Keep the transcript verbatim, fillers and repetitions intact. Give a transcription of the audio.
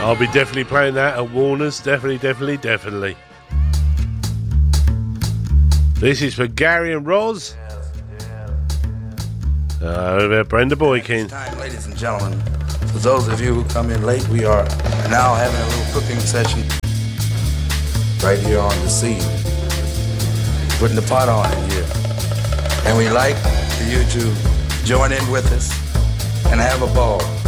I'll be definitely playing that at Warner's. Definitely, definitely, definitely. This is for Gary and Roz. Uh, Brenda Boykin. Time, ladies and gentlemen, for those of you who come in late, we are now having a little cooking session right here on the scene. Putting the pot on in here. And we like for you to join in with us and have a ball.